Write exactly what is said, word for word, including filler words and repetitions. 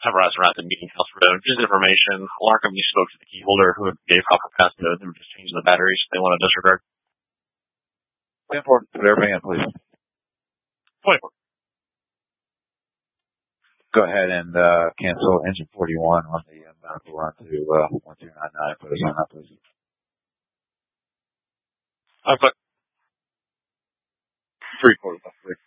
have rise around the meeting house road. Just information. Alarm company spoke to the key holder who gave copper pass notes and were just changing the batteries. They want to disregard. ten four, put everything in, please. twenty-four. Go ahead and uh, cancel engine forty-one on the uh, medical run to uh, one two nine nine. Put us on that, please. I'm fine. Three quarters, please.